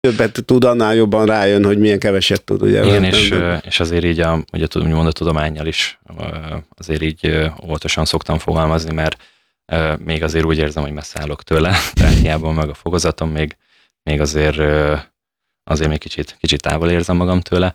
többet tud, annál jobban rájön, hogy milyen keveset tud. Ugye? Igen, és azért így ugye úgymond a tudománnyal is azért így óvatosan szoktam fogalmazni, mert még azért úgy érzem, hogy messze állok tőle, tehát hiába meg a fokozatom, még azért még kicsit távol érzem magam tőle.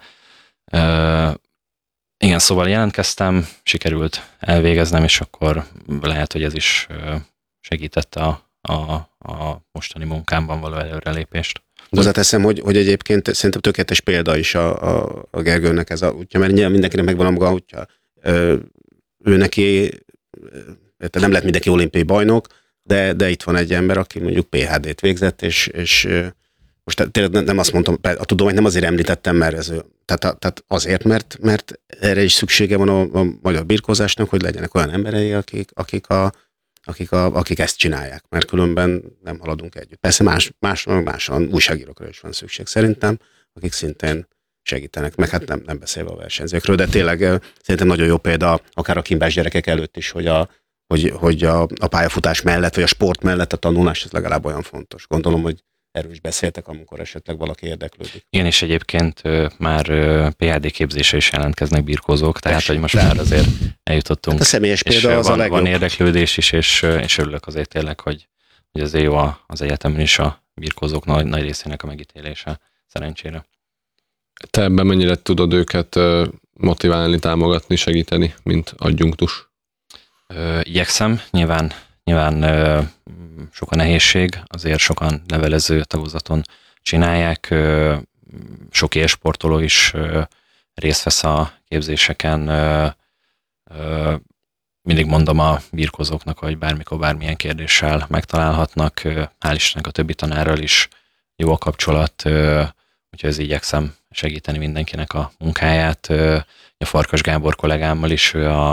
Igen, szóval jelentkeztem, sikerült elvégeznem, és akkor lehet, hogy ez is segítette a mostani munkámban való előrelépést. Hozzáteszem, hogy egyébként szerintem tökéletes példa is a Gergőnek ez a útja, mert nyilván mindenkinek megvan a maga útja. Ő neki, nem lett mindenki olimpiai bajnok, de itt van egy ember, aki mondjuk PhD-t végzett, és most tényleg nem azt mondtam, a tudományt nem azért említettem, mert tehát azért, mert erre is szüksége van a magyar birkózásnak, hogy legyenek olyan emberei, akik ezt csinálják, mert különben nem haladunk együtt. Persze máson újságírókra is van szükség szerintem, akik szintén segítenek, meg hát nem beszélve a versenyzőkről, de tényleg szerintem nagyon jó példa, akár a kimbás gyerekek előtt is, hogy a pályafutás mellett, vagy a sport mellett a tanulás ez legalább olyan fontos. Gondolom, hogy erről is beszéltek, amikor esetleg valaki érdeklődik. Igen, és egyébként már PhD képzésre is jelentkeznek birkózók, tehát hogy most már azért eljutottunk. Hát a személyes példa az a legjobb. Van érdeklődés is, és örülök azért tényleg, hogy azért jó az egyetemen is a birkózók nagy részének a megítélése, szerencsére. Te ebben mennyire tudod őket motiválni, támogatni, segíteni, mint adjunktus? Igyekszem, nyilván sok a nehézség, azért sokan levelező tagozaton csinálják, sok élsportoló is részt vesz a képzéseken. Mindig mondom a birkózóknak, hogy bármikor bármilyen kérdéssel megtalálhatnak. Hál' Istennek a többi tanárral is jó a kapcsolat, úgyhogy ez igyekszem segíteni mindenkinek a munkáját. A Farkas Gábor kollégámmal is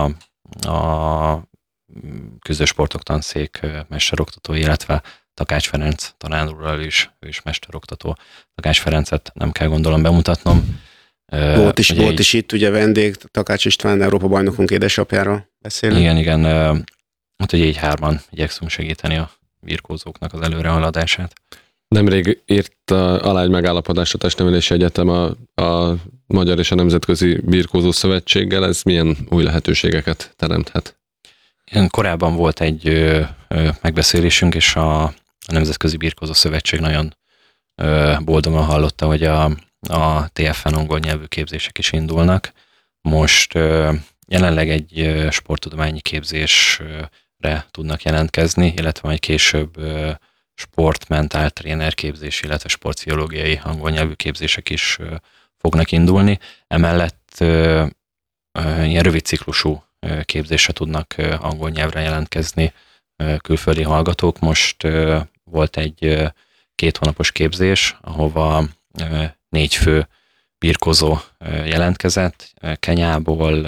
a küzdősportok tanszék mesteroktató, illetve Takács Ferenc tanár úrral is, ő is mesteroktató. Takács Ferencet nem kell gondolom bemutatnom. Volt is itt, ugye vendég, Takács István, Európa bajnokunk édesapjáról beszélünk. Igen, hát hogy így hárman igyekszünk segíteni a birkózóknak az előrehaladását. Nemrég írt alá egy megállapodást a Testnevelési Egyetem a Magyar és a Nemzetközi Birkózó Szövetséggel, ez milyen új lehetőségeket teremthet? Korábban volt egy megbeszélésünk, és a Nemzetközi Birkózó Szövetség nagyon boldogan hallotta, hogy a TFN angol nyelvű képzések is indulnak. Most jelenleg egy sporttudományi képzésre tudnak jelentkezni, illetve majd később sportmentál tréner képzés, illetve sportpszichológiai angol nyelvű képzések is fognak indulni. Emellett ilyen rövid ciklusú képzésre tudnak angol nyelvre jelentkezni külföldi hallgatók. Most volt egy 2 hónapos képzés, ahova 4 fő birkózó jelentkezett, Kenyából,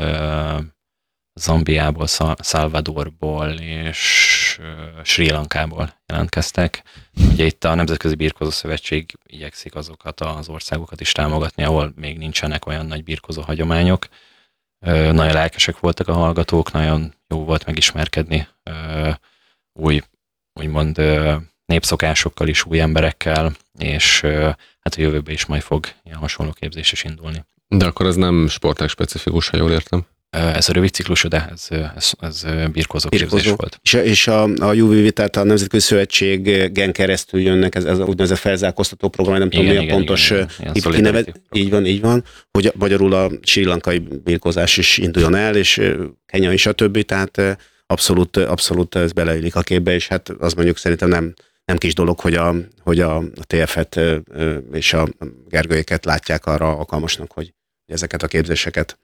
Zambiából, Salvadorból és Sri Lankából jelentkeztek. Ugye itt a Nemzetközi Birkózó Szövetség igyekszik azokat az országokat is támogatni, ahol még nincsenek olyan nagy birkózó hagyományok. Nagyon lelkesek voltak a hallgatók, nagyon jó volt megismerkedni új, úgymond népszokásokkal is, új emberekkel, és hát a jövőben is majd fog ilyen hasonló képzés is indulni. De akkor ez nem sportág specifikus, ha jól értem? Ez a rövid ciklusú, de ez birkózó képzés volt. És a UVV, tehát a Nemzetközi Szövetségen keresztül jönnek, ez a úgynevezett felzárkóztató program, nem tudom mi a pontos kineve. Így van, hogy magyarul a sri lankai birkózás is induljon el, és Kenya is a többi, tehát abszolút ez beleillik a képbe, és hát az mondjuk szerintem nem kis dolog, hogy a TF-et és a Gergőjéket látják arra alkalmasnak, hogy ezeket a képzéseket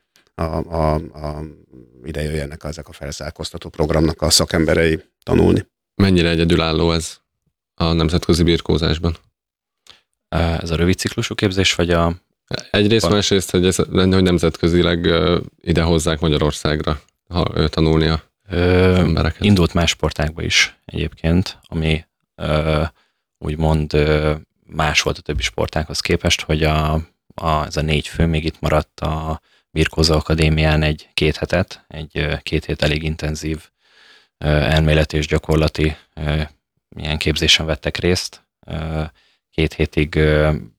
ide jöjjenek ezek a felzárkóztató programnak a szakemberei tanulni. Mennyire egyedülálló ez a nemzetközi birkózásban? Ez a rövid ciklusú képzés, vagy a... Egyrészt, másrészt, hogy nemzetközileg ide hozzák Magyarországra tanulni a embereket. Indult más sportágba is egyébként, ami úgymond más volt a többi sportághoz képest, hogy ez a 4 fő még itt maradt a Birkózó Akadémián egy 2 hetet, egy 2 hét elég intenzív elméleti és gyakorlati ilyen képzésen vettek részt. 2 2 hétig